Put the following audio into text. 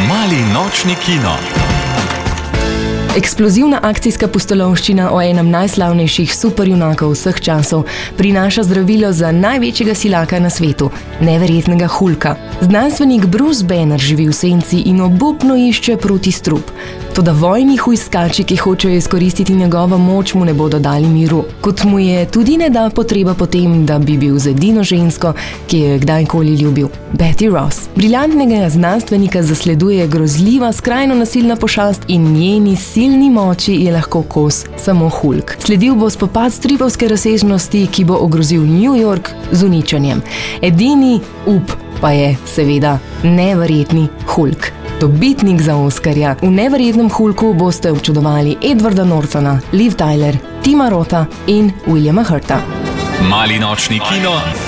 Mali nočni kino. Eksplozivna akcijska pustolovščina o enem najslavnejših superjunakov vseh časov prinaša zdravilo za največjega silaka na svetu, neverjetnega Hulka. Znanstvenik Bruce Banner živi v senci in obupno išče protistrup. Toda vojni hujskači, ki hočejo izkoristiti njegovo moč, mu ne bodo dali miru. Kot mu je tudi ne da potreba potem, da bi bil z edino žensko, ki jo je kdajkoli ljubil, Betty Ross. Briljantnega znanstvenika zasleduje grozljiva, skrajno nasilna pošast in njeni silni moči je lahko kos samo Hulk. Sledil bo spopad stripovske razsežnosti, ki bo ogrozil New York z uničenjem. Edini up pa je seveda neverjetni Hulk. Dobitnik za Oskarja. V neverjetnem Hulku boste občudovali Edwarda Nortona, Liv Tyler, Tima Rotha in Williama Hurta. Mali nočni kino